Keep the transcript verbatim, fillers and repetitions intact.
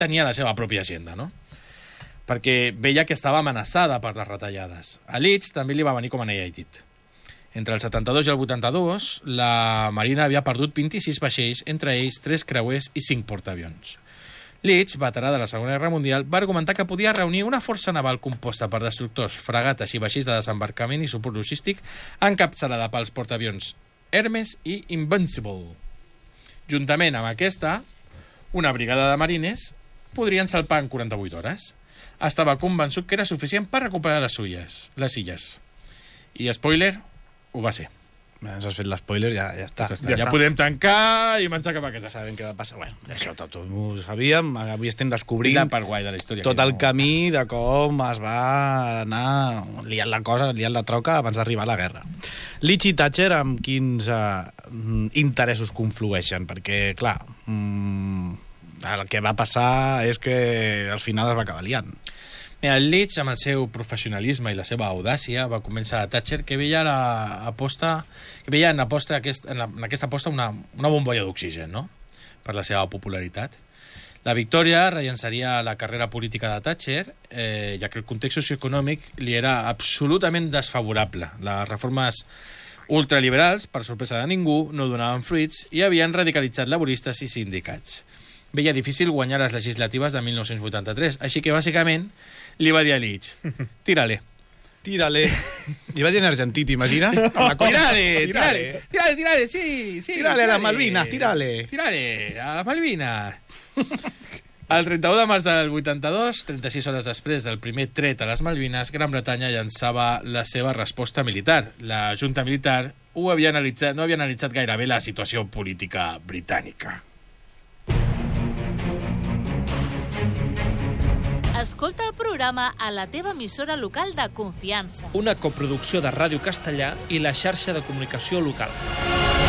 tenia la seva pròpia agenda, no? Perquè veia que estava amenaçada per les retallades. A Leeds també li va venir com a dit. Entre el setanta-dos i el vuitanta-dos, la Marina havia perdut vint-i-sis vaixells, entre ells tres creuers i cinc portaavions. Leeds, veterà de la Segona Guerra Mundial, va argumentar que podia reunir una força naval composta per destructors, fragates i vaixells de desembarcament i suport logístic encapçalada pels portaavions Hermes i Invincible. Juntament amb aquesta, una brigada de marines podrien salpar en quaranta-vuit hores. Estava convençut que era suficient per recuperar les illes. Les illes. I, spoiler, ho va ser. Ens has fet l'espoiler, ja, ja està. Pues ja, ja podem tancar i marxar cap a casa. Ja sabem què va passar. Bueno, això tot, tot ho sabíem, avui estem descobrint la part guai de la història, tot el no... camí de com es va anar liant la cosa, liant la troca abans d'arribar a la guerra. Leeds i Thatcher, amb quins uh, interessos conflueixen? Perquè, clar, mm, el que va passar és que al final es va acabar liant. El Leeds, amb el seu professionalisme i la seva audàcia, va començar a Thatcher, que veia, la aposta, que veia en, aposta aquest, en, la, en aquesta aposta una, una bombolla d'oxigen, no? Per la seva popularitat. La victòria rellençaria la carrera política de Thatcher, eh, ja que el context socioeconòmic li era absolutament desfavorable. Les reformes ultraliberals, per sorpresa de ningú, no donaven fruits i havien radicalitzat laboristes i sindicats. Veia difícil guanyar les legislatives de mil nou-cents vuitanta-tres, així que, bàsicament, li va dir a Leeds, tírale. Tírale. Li va dir en argentí, t'imagines? No, tírale, tírale, tírale, tírale, sí, sí. Tírale a las Malvinas, tírale. Tírale a las Malvinas. El trenta-u de març del vuitanta-dos, trenta-sis hores després del primer tret a les Malvines, Gran Bretanya llançava la seva resposta militar. La Junta Militar ho havia analitzat, no havia analitzat gaire bé la situació política britànica. Escolta el programa a la teva emissora local de confiança. Una coproducció de Ràdio Castellà i la xarxa de comunicació local.